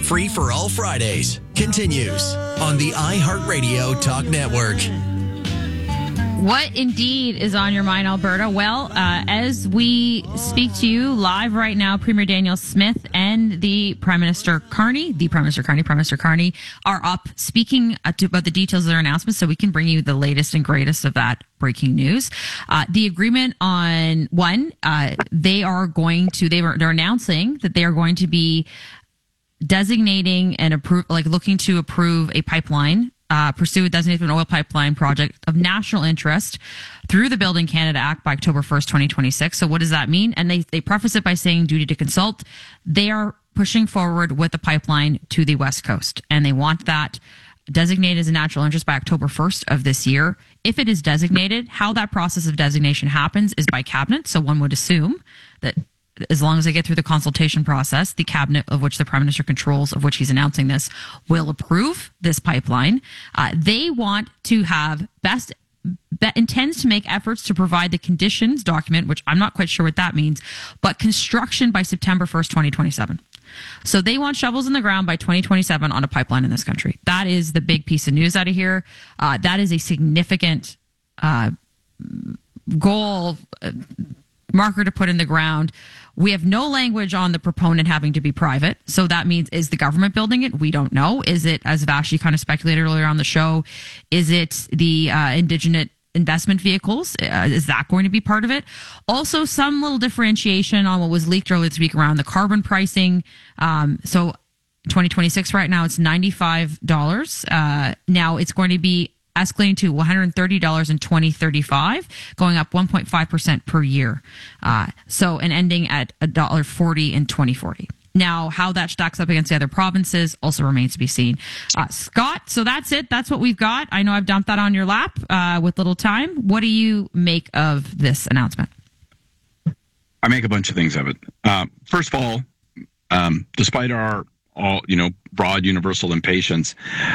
Free for All Fridays continues on the iHeartRadio Talk Network. What indeed is on your mind, Alberta? Well, as we speak to you live right now, Premier Danielle Smith and Prime Minister Carney are up speaking about the details of their announcement, so we can bring you the latest and greatest of that breaking news. The agreement on they're announcing that they are going to be designating and looking to approve a pipeline. Pursue a designated oil pipeline project of national interest through the Building Canada Act by October 1st, 2026. So what does that mean? And they preface it by saying duty to consult. They are pushing forward with the pipeline to the West Coast, and they want that designated as a national interest by October 1st of this year. If it is designated, how that process of designation happens is by cabinet. So one would assume that as long as they get through the consultation process, the cabinet of which the Prime Minister controls, of which he's announcing this, will approve this pipeline. They want to have intends to make efforts to provide the conditions document, which I'm not quite sure what that means, but construction by September 1st, 2027. So they want shovels in the ground by 2027 on a pipeline in this country. That is the big piece of news out of here. That is a significant goal marker to put in the ground. We have no language on the proponent having to be private. So that means, is the government building it? We don't know. Is it, as Vashi kind of speculated earlier on the show, is it the Indigenous investment vehicles? Is that going to be part of it? Also, some little differentiation on what was leaked earlier this week around the carbon pricing. So 2026 right now, it's $95. Now it's going to be escalating to $130 in 2035, going up 1.5% per year. And ending at $1.40 in 2040. Now, how that stacks up against the other provinces also remains to be seen. Scott, so that's it. That's what we've got. I know I've dumped that on your lap with little time. What do you make of this announcement? I make a bunch of things of it. First of all, despite our broad universal impatience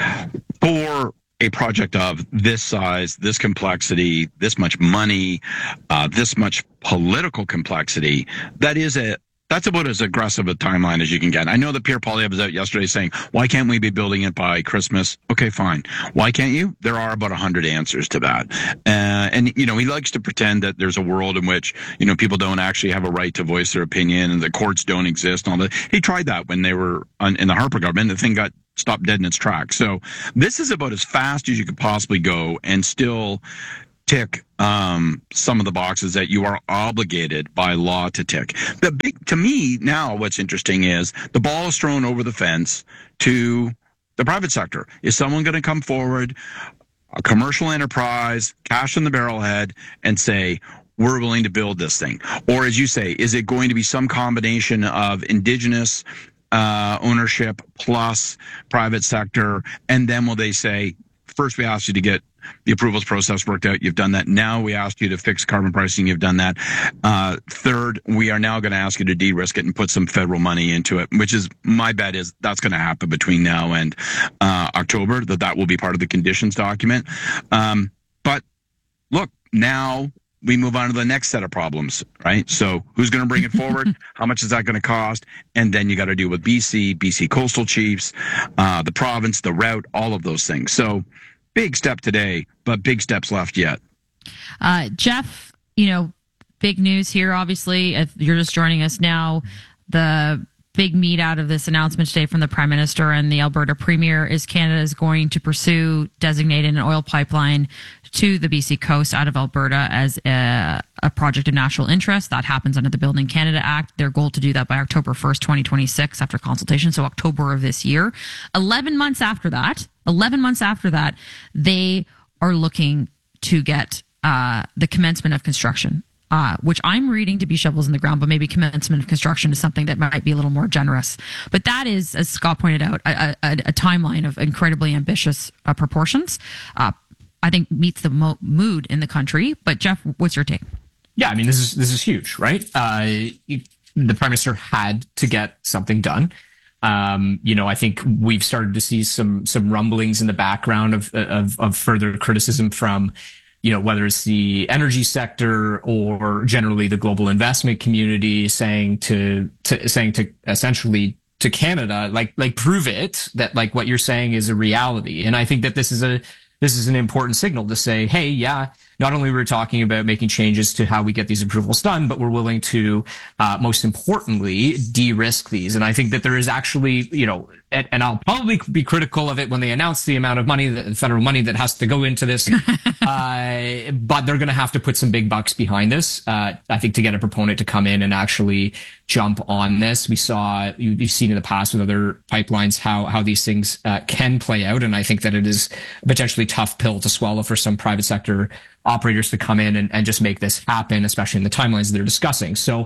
for a project of this size, this complexity, this much money, this much political complexity, that's about as aggressive a timeline as you can get. I know that Pierre Poilievre was out yesterday saying, why can't we be building it by Christmas? Okay, fine. Why can't you? There are about 100 answers to that. And he likes to pretend that there's a world in which, people don't actually have a right to voice their opinion and the courts don't exist and all that. He tried that when they were in the Harper government. The thing got stopped dead in its tracks. So this is about as fast as you could possibly go and still tick some of the boxes that you are obligated by law to tick. To me now, what's interesting is the ball is thrown over the fence to the private sector. Is someone going to come forward, a commercial enterprise, cash in the barrelhead, and say, we're willing to build this thing? Or as you say, is it going to be some combination of Indigenous ownership plus private sector? And then will they say, first we asked you to get the approvals process worked out. You've done that. Now we asked you to fix carbon pricing. You've done that. Third, we are now going to ask you to de-risk it and put some federal money into it, which is my bet is that's going to happen between now and October, that will be part of the conditions document. But look, now we move on to the next set of problems, right? So who's going to bring it forward? How much is that going to cost? And then you got to deal with BC coastal chiefs, the province, the route, all of those things. So big step today, but big steps left yet. Jeff, big news here, obviously. If you're just joining us now, the big meat out of this announcement today from the Prime Minister and the Alberta Premier is Canada is going to pursue designating an oil pipeline to the BC coast out of Alberta as a project of national interest. That happens under the Building Canada Act. Their goal to do that by October 1st, 2026 after consultation, so October of this year. 11 months after that, they are looking to get the commencement of construction. Which I'm reading to be shovels in the ground, but maybe commencement of construction is something that might be a little more generous. But that is, as Scott pointed out, a timeline of incredibly ambitious proportions. I think meets the mood in the country. But Jeff, what's your take? Yeah, I mean, this is huge, right? The Prime Minister had to get something done. I think we've started to see some rumblings in the background of further criticism from, whether it's the energy sector or generally the global investment community saying to essentially to Canada, like prove it that like what you're saying is a reality. And I think that this is an important signal to say, hey, yeah, not only we're talking about making changes to how we get these approvals done, but we're willing to, most importantly, de-risk these. And I think that there is actually, and I'll probably be critical of it when they announce the amount of money, the federal money that has to go into this. But they're going to have to put some big bucks behind this. I think to get a proponent to come in and actually jump on this. We saw, you've seen in the past with other pipelines, how these things can play out. And I think that it is a potentially tough pill to swallow for some private sector operators to come in and just make this happen, especially in the timelines they're discussing. So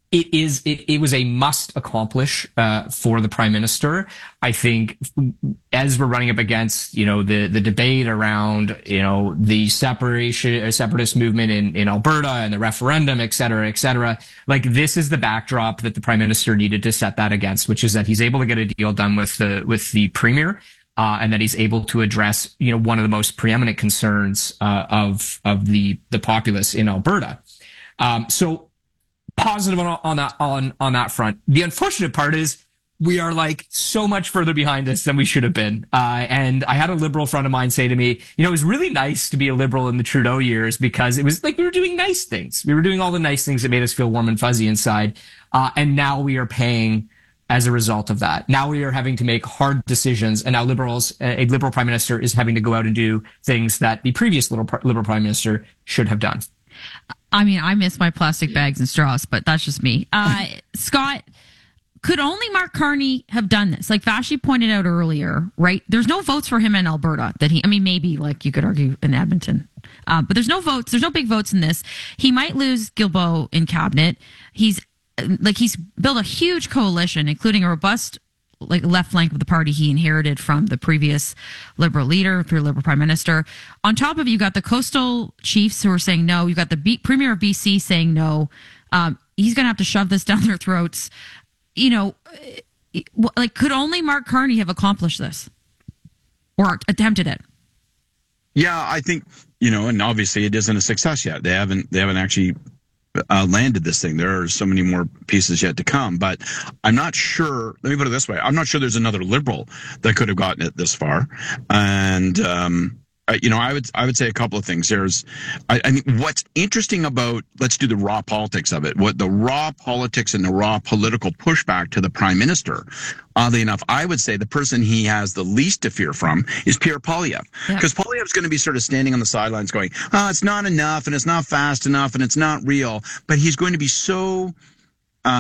it was a must accomplish for the Prime Minister. I think as we're running up against, the debate around, the separatist movement in Alberta and the referendum, et cetera, like this is the backdrop that the Prime Minister needed to set that against, which is that he's able to get a deal done with the Premier. And that he's able to address, one of the most preeminent concerns of the populace in Alberta. So positive on that front. The unfortunate part is we are like so much further behind this than we should have been. And I had a Liberal friend of mine say to me, it was really nice to be a Liberal in the Trudeau years because it was like we were doing nice things. We were doing all the nice things that made us feel warm and fuzzy inside. And now we are paying as a result of that. Now we are having to make hard decisions, and now a Liberal Prime Minister is having to go out and do things that the previous Liberal Prime Minister should have done. I mean, I miss my plastic bags and straws, but that's just me. Scott, could only Mark Carney have done this? Like Vashi pointed out earlier, right? There's no votes for him in Alberta maybe like you could argue in Edmonton. But there's no votes. There's no big votes in this. He might lose Guilbeault in cabinet. He's built a huge coalition, including a robust left flank of the party he inherited from the previous Liberal leader through Liberal Prime Minister. On top of you got the coastal chiefs who are saying no. You got the Premier of BC saying no. He's going to have to shove this down their throats. Could only Mark Carney have accomplished this or attempted it? Yeah, I think, and obviously it isn't a success yet. They haven't actually landed this thing. There are so many more pieces yet to come, but I'm not sure. Let me put it this way: I'm not sure there's another Liberal that could have gotten it this far. And I would say a couple of things. I think what's interesting about, let's do the raw politics of it. What the raw politics and the raw political pushback to the Prime Minister. Oddly enough, I would say the person he has the least to fear from is Pierre Poilievre, because Poilievre's going to be sort of standing on the sidelines going, "Oh, it's not enough, and it's not fast enough, and it's not real." But he's going to be so